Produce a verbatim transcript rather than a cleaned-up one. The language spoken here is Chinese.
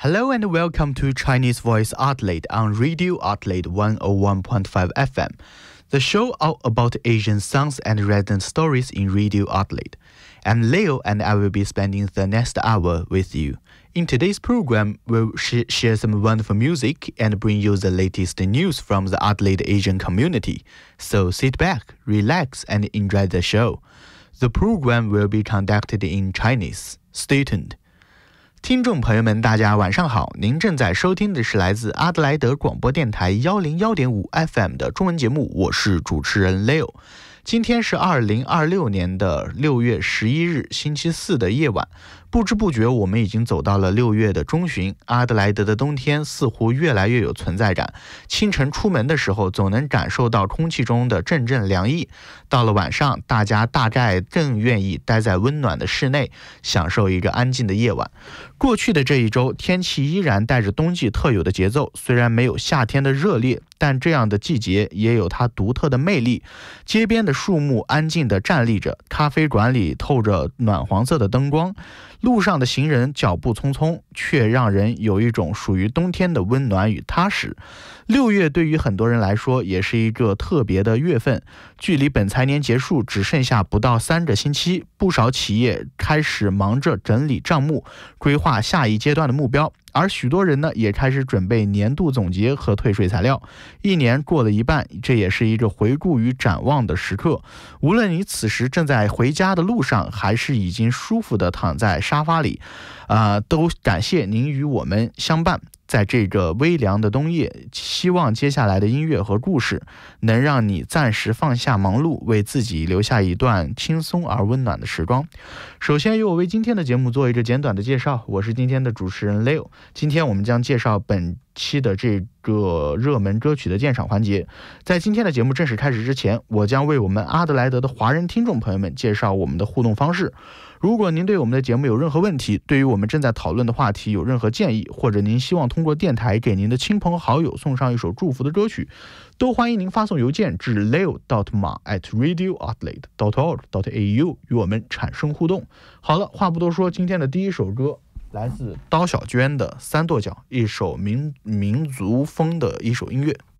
Hello and welcome to Chinese Voice Outlet on Radio Outlet one oh one point five F M, the show all about Asian songs and resident stories in Radio Outlet. I'm Leo and I will be spending the next hour with you. In today's program, we'll sh- share some wonderful music and bring you the latest news from the Outlet Asian community. So sit back, relax, and enjoy the show. The program will be conducted in Chinese. Stay tuned. 听众朋友们，大家晚上好！您正在收听的是来自阿德莱德广播电台一零一点五 F M 的中文节目，我是主持人 Leo。今天是二零二六年的六月十一日，星期四的夜晚。不知不觉，我们已经走到了六月的中旬。阿德莱德的冬天似乎越来越有存在感。清晨出门的时候，总能感受到空气中的阵阵凉意。到了晚上，大家大概更愿意待在温暖的室内，享受一个安静的夜晚。过去的这一周，天气依然带着冬季特有的节奏，虽然没有夏天的热烈，但这样的季节也有它独特的魅力。街边的树木安静地站立着，咖啡馆里透着暖黄色的灯光，路上的行人脚步匆匆，却让人有一种属于冬天的温暖与踏实。六月对于很多人来说也是一个特别的月份，距离本财年结束只剩下不到三个星期，不少企业开始忙着整理账目，规划下一阶段的目标。而许多人呢，也开始准备年度总结和退税材料。一年过了一半，这也是一个回顾与展望的时刻。无论你此时正在回家的路上，还是已经舒服地躺在沙发里，啊、呃，都感谢您与我们相伴。在这个微凉的冬夜，希望接下来的音乐和故事能让你暂时放下忙碌，为自己留下一段轻松而温暖的时光。首先由我为今天的节目做一个简短的介绍，我是今天的主持人 Leo。 今天我们将介绍本期的这个热门歌曲的鉴赏环节。在今天的节目正式开始之前，我将为我们阿德莱德的华人听众朋友们介绍我们的互动方式。如果您对我们的节目有任何问题，对于我们正在讨论的话题有任何建议，或者您希望通过电台给您的亲朋好友送上一首祝福的歌曲，都欢迎您发送邮件至 leo dot ma at radio outlet dot org dot a u 与我们产生互动。好了，话不多说，今天的第一首歌来自刀小娟的《三跺脚》，一首民民族风的一首音乐。